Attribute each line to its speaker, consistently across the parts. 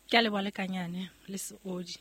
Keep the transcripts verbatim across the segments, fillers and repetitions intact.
Speaker 1: Ke a leboha lekanyane le seodi.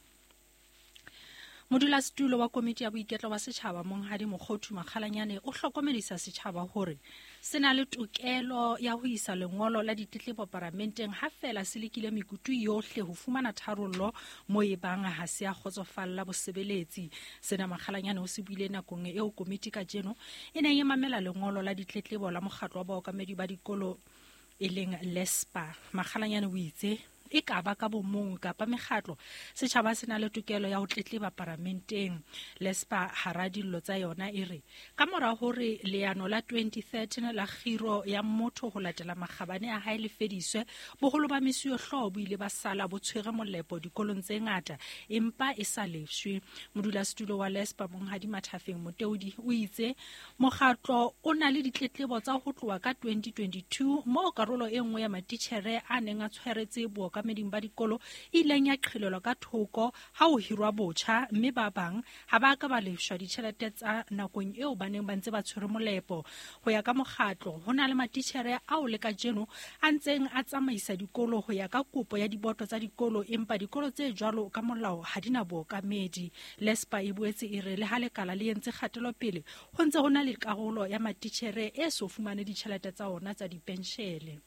Speaker 1: Modulasetulo wa komiti ya boiketlo wa setjhaba Monghadi Mokgothu Makgalanyane o hlokomedisa setjhaba hore se na le tokelo ya ho isa lengolo la ditletlebo Parlamenteng ha fela se lekile mekutu yohle ho fumana tharollo moo ebang ha se a kgotsofalla bosebeletsi. Sena Makgalanyane o se buile nakong eo komiti ka jeno e neng e mamela lengolo la ditletlebo la mokgatlo wa baokamedi ba dikolo e leng LESPA. Makgalanyane o itse e ka ba ka bomong kapa mekgatlo setjhaba se na le tokelo ya ho tletleba Parlamenteng. LESPA hara dillo tsa yona e re ka mora hore leano la twenty thirteen la khiro ya motho ho latela makgabane a hae le fediswe, boholo ba mesuwe hlooho bo ile ba sala bo tshwere molepo dikolong tse ngata empa e sa lefshwe. Modulasetulo wa LESPA Monghadi Mathafeng Moteodi o itse mokgatlo o na le ditletlebo tsa ho tloha ka twenty twenty-two moo karolo e nngwe ya matitjhere a neng a tshwaretse bookameding ba dikolo e ileng ya qhelelwa ka thoko ha ho hirwa botjha, mme ba bang ha ba ka ba lefshwa ditjhelete tsa nakong eo ba neng ba ntse ba tshwere molepo. Ho ya ka mokgatlo ho na le matitjhere ao le ka jeno a ntseng a tsamaisa dikolo ho ya ka kopo ya diboto tsa dikolo, empa dikolo tse jwalo ka molao ha di na bookamedi. LESPA e boetse e re le ha lekala le entse kgatelopele ho ntse ho na le karolo ya matitjhere e so fumane ditjhelete tsa ona tsa dipenshele.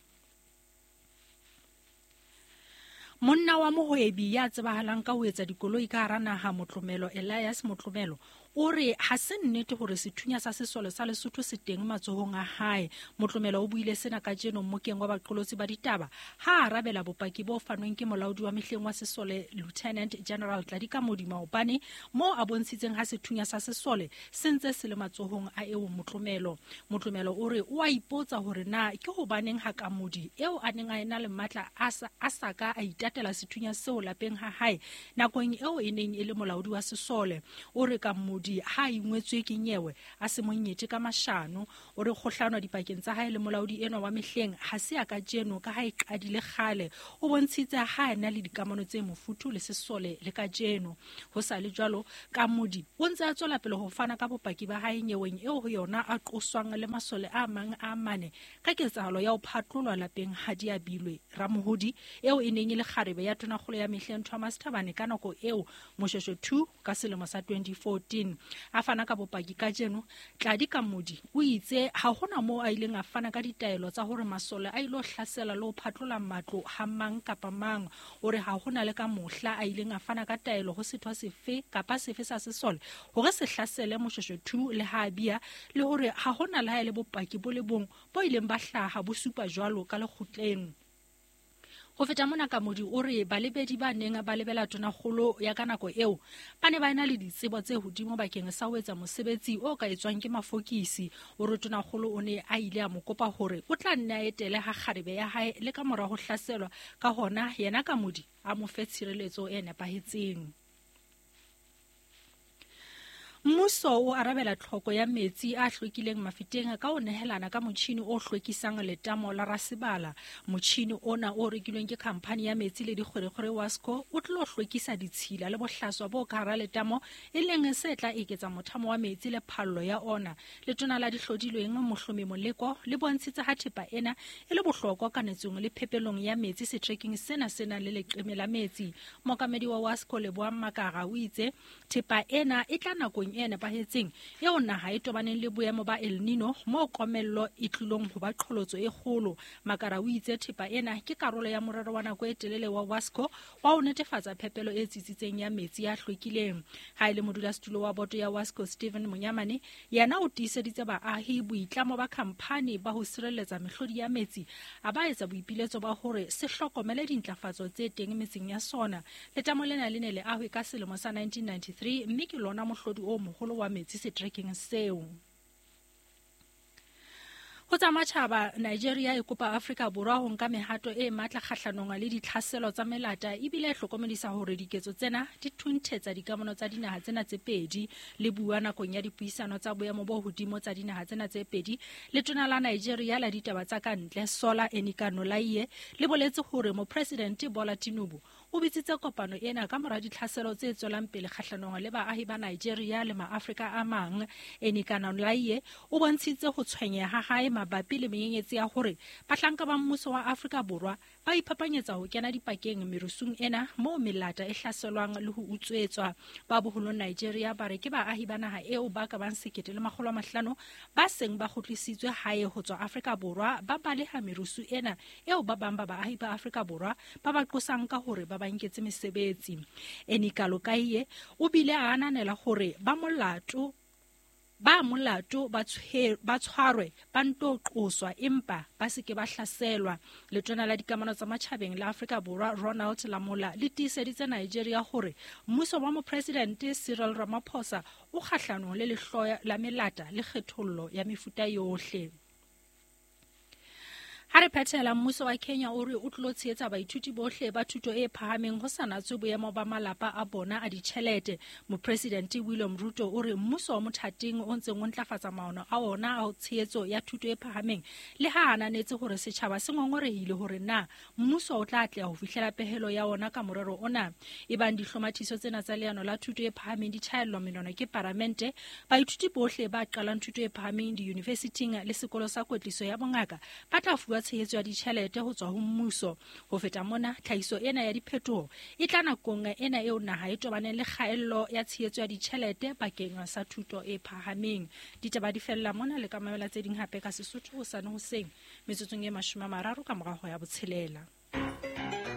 Speaker 1: Monna wa mohwebi ya tsebahalang ka ho etsa dikoloi ka hara naha Motlomelo Elias Motlomelo o re ha se nnete hore sethunya sa sesole sa Lesotho se teng matsohong a hae. Motlomelo o buile sena ka jeno mokeng wa baqolotsi ba ditaba ha arabela bopaki bo fanweng ke molaodi wa mehleng wa sesole Lieutenant General Tladika Modimo Maopane moo a bontshitseng ha sethunya sa sesole se ntse se le matsohong a eo Motlomelo. Motlomelo o re o a ipotsa hore na ke hobaneng ha Kamodi eo a neng a ena le matla a sa ka a itatela sethunya seo lapeng ha hae nakong eo e neng e le molaodi wa sesole. O re Kamodi ha ingwetswe ke nyewe a se monyete ka mashano. O re kgohlano dipakeng tsa hae le molaodi ena wa mehleng ha se a ka jeno ka ha e qadile kgale. O bontshitse ha ena le dikamano tse mofuthu le sesole le ka jeno. Ho sa le jwalo Kamodi o ntse a tswela pele ho fana ka bopaki ba hae nyeweng eo ho yona a qoswang le masole a mang a mane ka ketsahalo ya ho phatlolwa lapeng ha di abilwe. Ramohodi eo e neng e le kgarebe ya tonakgolo ya mehleng Thomas Thabane ka nako eo Moshweshwe two ka selemo sa twenty fourteen. A fana ka bopaki ka jeno Tladika Modi o itse ha hona moo a ileng a fana ka ditaelo tsa hore masole a ilo hlasela le ho phatlola matlo ha mang kapa mang. O re ha hona le ka mohla a ileng a fana ka taelo ho sethwa sefe kapa sefe sa sesole hore se hlasele Moshweshwe two le ha bia, le hore ha hona le ha le bopaki bo le bong bo ileng ba hlaha bo supa jwalo ka lekgotleng. Ho feta mona Kamodi o re balebedi ba neng ba lebela tonakgolo ya ka nako eo ba ne ba ena le ditsebo tse hodimo bakeng sa ho etsa mosebetsi o ka etswang ke mafokisi. O re tonakgolo o ne a ile a mo kopa hore o tla nne a etele ha kgarebe ya hae le ka mora ho hlaselwa ka hona yena Kamodi a mo fe tshireletso e nepahetseng. Mmuso o arabela tlhoko ya metsi a hlwekileng mafeteng ka ho nehelana ka motjhini o hlwekisang letamo la Rasebala. Motjhini ona o rekilweng ke khamphani ya metsi le dikgwerekgwere Wasco o tlo hlwekisa ditshila le bohlaswa bo ka hara letamo, e leng se tla eketsa mothamo wa metsi le phallo ya ona. Letona la dihlodilweng Mohlomi Moleko le bontshitse ha thepa ena e le bohlokwa kanetsong le phepelong ya metsi setreking sena sena le leqeme la metsi. Mokamedi wa Wasco Leboa Makara o itse thepa ena e tla nakong e nepahetseng eo naha e tobaneng le boemo ba El Nino moo komello e tlilong ho ba qholotso e kgolo. Makara o itse thepa ena ke karolo ya morero wa nako e telele wa Wasco wa ho netefatsa phepelo e tsitsitseng ya metsi ya hlwekileng. Ha ile modulasetulo wa boto ya Wasco Stephen Munyamane yena o tiiseditse baahi boitlamo ba khamphani ba ho sireletsa mehlodi ya metsi a ba etsa boipiletso ba hore se hlokomele dintlafatso tse teng metseng ya sona. Letamo lena le ne le ahwe ka selemo sa nineteen ninety-three mme ke lona mohlodi o moholo wa metsi setreking seo. Ho tsa matjhaba, Nigeria e kopa Afrika Borwa ho nka mehato e matla kgahlanong le ditlhaselo tsa melata ebile e hlokomedisa hore diketso tsena di thunthetsa dikamano tsa dinaha tsena tse pedi. Le bua nakong ya dipuisano tsa boemo bo hodimo tsa dinaha tsena tse pedi, letona la Nigeria la ditaba tsa ka ntle Sola Enika Nolaiye le boletse hore mopresidente Bola Tinubu o bitsitse kopano ena ka mora ditlhaselo tse tswelang pele kgahlanong le baahi ba Nigeria le maAfrika a mang. Enika Nolaiye o bontshitse ho tshwenyeha hae mabapi le menyenyetsi ya hore bahlanka ba mmuso wa Afrika Borwa ba iphapanyetsa ho kena dipakeng merusung ena moo melata e hlaselwang le ho utswetswa. Ba boholo Nigeria ba re ke baahi ba naha eo ba ka bang sekete le makgolo a mahlano ba seng ba kgutlisitswe hae ho tswa Afrika Borwa ba baleha merusu ena eo ba bang ba baahi ba Afrika Borwa ba ba qosang ka hore ba ba nketse mesebetsi. Enika Lokaiye o bile a ananela hore ba molato ba molato ba tshwarwe ba nto qoswa empa ba seke ba hlaselwa. Letona la dikamano tsa matjhabeng la Afrika Borwa Ronald Lamola le tiiseditse Nigeria hore mmuso wa mopresidente Cyril Ramaphosa o kgahlanong le lehloya la melata le kgethollo ya mefuta yohle. Ha re phethela mmuso wa Kenya o re o tlo tshehetsa baithuti bohle ba thuto e phahameng ho sanatswe boemo ba malapa a bona a ditjhelete. Mopresidente William Ruto o re mmuso wa mothating o ntseng o ntlafatsa maano a ona a tshehetso ya thuto e phahameng le ha ananetse hore setjhaba se ngongorehile hore na mmuso o tla atleha ho fihlela pehelo ya ona ka morero ona. Ebang dihlomathiso tsena tsa leano la thuto e phahameng di tjhaellwa menwana ke Parlamente, baithuti bohle ba qalang thuto e phahameng di-universiting le sekolo sa kwetliso ya bongaka ba tla fuwa tshehetso ya ditjhelete ho tswa ho mmuso. Ho feta mona, tlhahiso ena ya diphetoho e tla nakong ena eo naha e tobaneng le kgaello ya tshehetso ya ditjhelete bakeng sa thuto e phahameng. Ditaba di fella mona le ka mamela tse ding hape ka Sesotho hosane hoseng metsotsong e mashome a mararo ka morao ya botshelela.